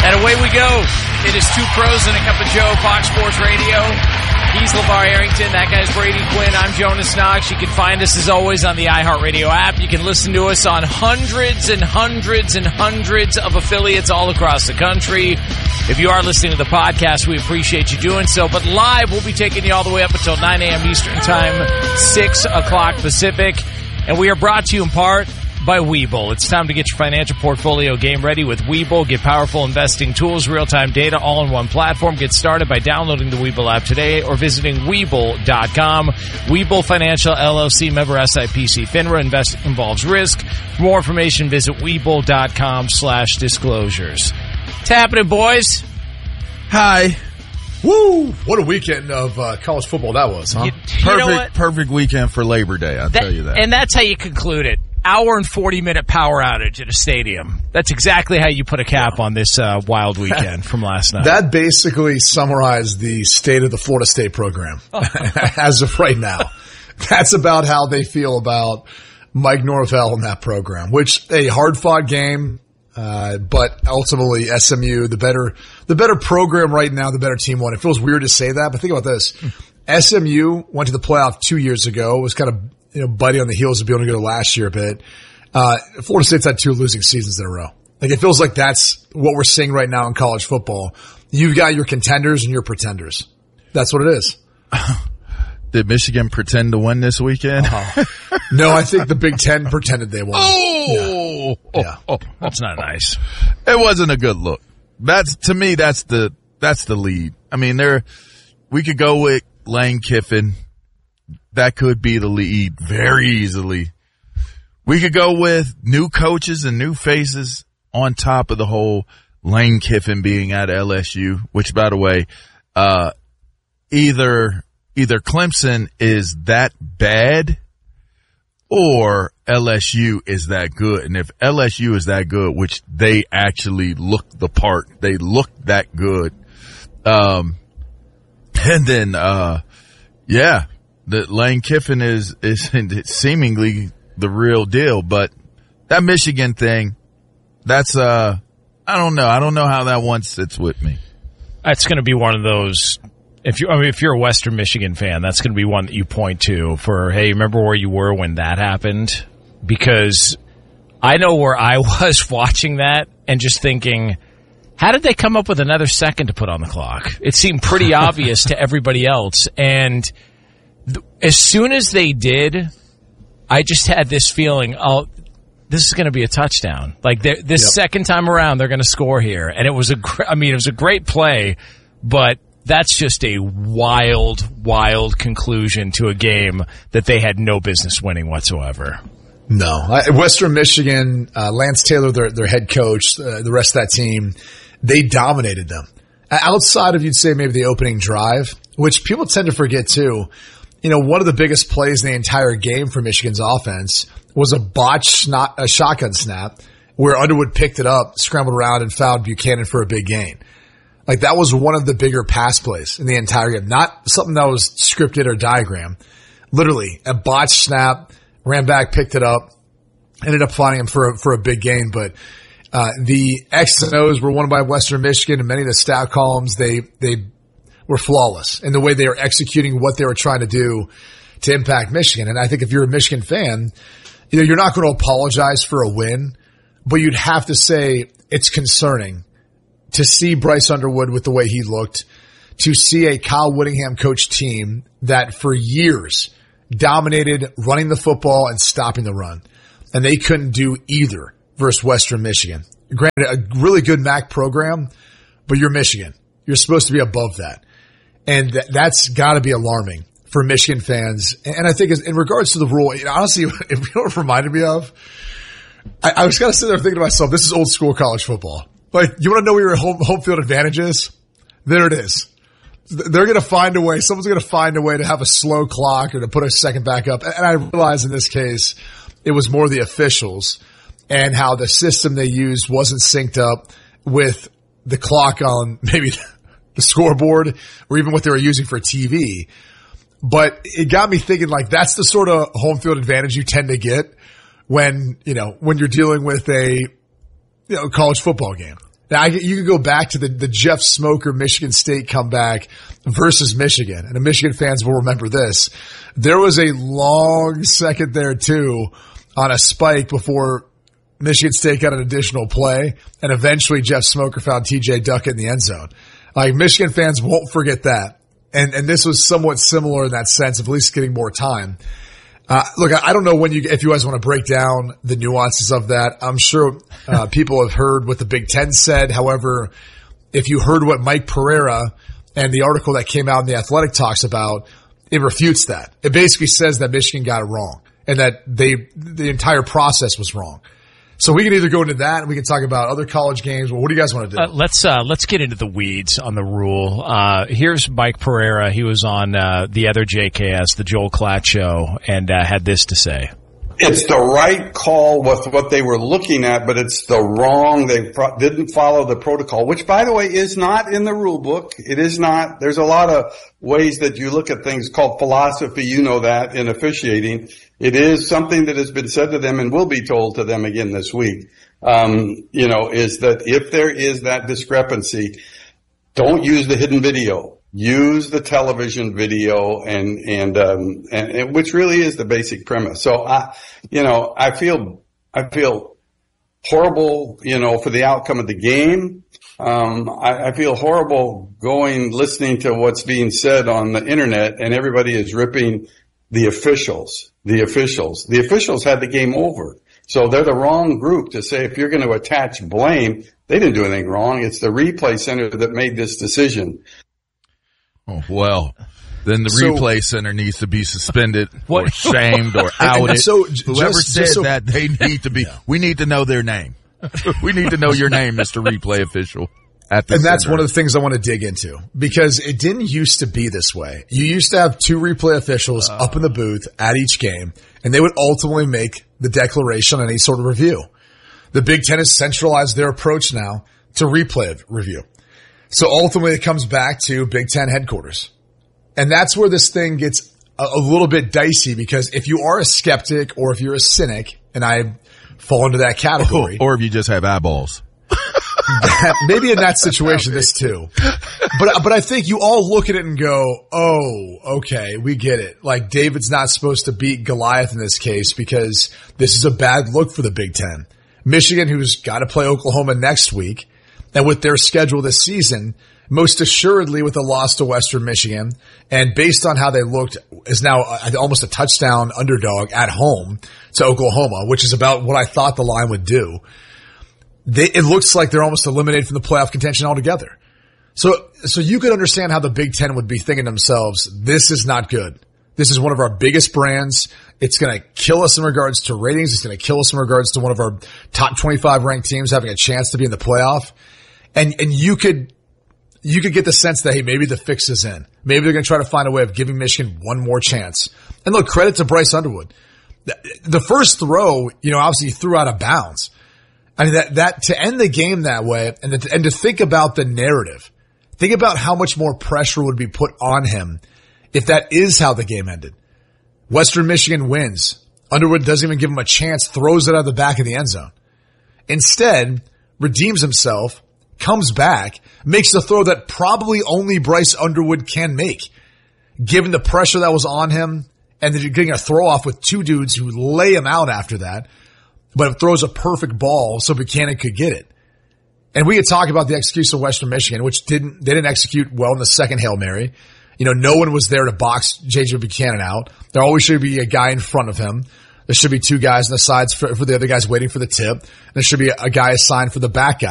And away we go. It is Two Pros and a Cup of Joe, Fox Sports Radio. He's LeVar Arrington. That guy's Brady Quinn. I'm Jonas Knox. You can find us, as always, on the iHeartRadio app. You can listen to us on hundreds and hundreds and hundreds of affiliates all across the country. If you are listening to the podcast, we appreciate you doing so. But live, we'll be taking you all the way up until 9 a.m. Eastern Time, 6 o'clock Pacific. And we are brought to you in part by Webull. It's time to get your financial portfolio game ready with Webull. Get powerful investing tools, real-time data, all in one platform. Get started by downloading the Webull app today or visiting Webull.com. Webull Financial LLC, member SIPC FINRA. Investing involves risk. For more information, visit Webull.com/disclosures. What's happening, boys? Hi. Woo! What a weekend of college football that was, huh? Perfect weekend for Labor Day, I'll tell you that. And that's how you conclude it. Hour and 40-minute power outage at a stadium. That's exactly how you put a cap on this wild weekend from last night. That basically summarized the state of the Florida State program as of right now. That's about how they feel about Mike Norvell and that program, which a hard-fought game, but ultimately SMU, the better program right now, the better team won. It feels weird to say that, but think about this. SMU went to the playoff 2 years ago, was kind of biting on the heels of being able to go last year a bit. Florida State's had 2 losing seasons in a row. Like, it feels like that's what we're seeing right now in college football. You've got your contenders and your pretenders. That's what it is. Did Michigan pretend to win this weekend? No, I think the Big Ten pretended they won. Yeah. That's not nice. It wasn't a good look. To me, that's the lead. I mean, we could go with Lane Kiffin. That could be the lead very easily. We could go with new coaches and new faces on top of the whole Lane Kiffin being at LSU, which, by the way, either Clemson is that bad or LSU is that good. And if LSU is that good, which they actually look the part, they look that good. And then, that Lane Kiffin is seemingly the real deal, but that Michigan thing, that's I don't know. I don't know how that one sits with me. That's going to be one of those. If you're a Western Michigan fan, that's going to be one that you point to for, hey, remember where you were when that happened? Because I know where I was watching that and just thinking, how did they come up with another second to put on the clock? It seemed pretty obvious to everybody else, and as soon as they did, I just had this feeling, this is going to be a touchdown. Like, this second time around, they're going to score here. And it was a great play, but that's just a wild, wild conclusion to a game that they had no business winning whatsoever. No. Western Michigan, Lance Taylor, their head coach, the rest of that team, they dominated them. Outside of, you'd say, maybe the opening drive, which people tend to forget too. One of the biggest plays in the entire game for Michigan's offense was a botched shotgun snap where Underwood picked it up, scrambled around, and fouled Buchanan for a big gain. Like, that was one of the bigger pass plays in the entire game. Not something that was scripted or diagrammed. Literally, a botched snap, ran back, picked it up, ended up finding him for a big gain. But the X's and O's were won by Western Michigan, and many of the stat columns, they were flawless in the way they were executing what they were trying to do to impact Michigan. And I think if you're a Michigan fan, you're not going to apologize for a win, but you'd have to say it's concerning to see Bryce Underwood with the way he looked, to see a Kyle Whittingham coached team that for years dominated running the football and stopping the run. And they couldn't do either versus Western Michigan. Granted, a really good MAC program, but you're Michigan. You're supposed to be above that. And that's got to be alarming for Michigan fans. And I think in regards to the rule, honestly, if you know what it reminded me of, I was kind of sitting there thinking to myself, this is old school college football. Like, you want to know where your home field advantage is? There it is. They're going to find a way. Someone's going to find a way to have a slow clock or to put a second back up. And I realize in this case, it was more the officials and how the system they used wasn't synced up with the clock on maybe the scoreboard or even what they were using for TV. But it got me thinking, like, that's the sort of home field advantage you tend to get when you're dealing with a college football game. Now, you could go back to the Jeff Smoker Michigan State comeback versus Michigan, and the Michigan fans will remember this. There was a long second there, too, on a spike before Michigan State got an additional play, and eventually Jeff Smoker found TJ Duckett in the end zone. Like, Michigan fans won't forget that. And this was somewhat similar in that sense of at least getting more time. Look, I don't know if you guys want to break down the nuances of that. I'm sure people have heard what the Big Ten said. However, if you heard what Mike Pereira and the article that came out in The Athletic talks about, it refutes that. It basically says that Michigan got it wrong and that the entire process was wrong. So we can either go into that and we can talk about other college games. Well, what do you guys want to do? Let's get into the weeds on the rule. Here's Mike Pereira. He was on the other JKS, the Joel Klatt Show, and had this to say. It's the right call with what they were looking at, but it's the wrong. They didn't follow the protocol, which, by the way, is not in the rule book. It is not. There's a lot of ways that you look at things called philosophy. You know that in officiating. It is something that has been said to them and will be told to them again this week. Is that if there is that discrepancy, don't use the hidden video. Use the television video and which really is the basic premise. So I feel horrible, for the outcome of the game. I feel horrible listening to what's being said on the internet, and everybody is ripping the officials. The officials had the game over. So they're the wrong group to say if you're going to attach blame, they didn't do anything wrong. It's the replay center that made this decision. Oh, well, then the replay center needs to be suspended or shamed or outed. Whoever said that, they need to be, we need to know their name. We need to know your name, Mr. Replay Official. And that's one of the things I want to dig into, because it didn't used to be this way. You used to have two replay officials up in the booth at each game, and they would ultimately make the declaration on any sort of review. The Big Ten has centralized their approach now to replay review. So ultimately it comes back to Big Ten headquarters. And that's where this thing gets a little bit dicey, because if you are a skeptic or if you're a cynic, and I fall into that category. Or if you just have eyeballs. Maybe in that situation, this too. But I think you all look at it and go, oh, okay, we get it. Like, David's not supposed to beat Goliath in this case because this is a bad look for the Big Ten. Michigan, who's got to play Oklahoma next week, and with their schedule this season, most assuredly with a loss to Western Michigan, and based on how they looked, is now almost a touchdown underdog at home to Oklahoma, which is about what I thought the line would do. It looks like they're almost eliminated from the playoff contention altogether. So you could understand how the Big Ten would be thinking to themselves, this is not good. This is one of our biggest brands. It's going to kill us in regards to ratings. It's going to kill us in regards to one of our top 25 ranked teams having a chance to be in the playoff. And you could get the sense that, hey, maybe the fix is in. Maybe they're going to try to find a way of giving Michigan one more chance. And look, credit to Bryce Underwood. The first throw, obviously he threw out of bounds. I mean, that to end the game that way, and to think about the narrative, think about how much more pressure would be put on him if that is how the game ended. Western Michigan wins. Underwood doesn't even give him a chance, throws it out of the back of the end zone. Instead, redeems himself, comes back, makes the throw that probably only Bryce Underwood can make, given the pressure that was on him, and then you're getting a throw off with two dudes who lay him out after that. But it throws a perfect ball so Buchanan could get it. And we could talk about the execution of Western Michigan, which they didn't execute well in the second Hail Mary. No one was there to box J.J. Buchanan out. There always should be a guy in front of him. There should be two guys on the sides for the other guys waiting for the tip. There should be a guy assigned for the back guy.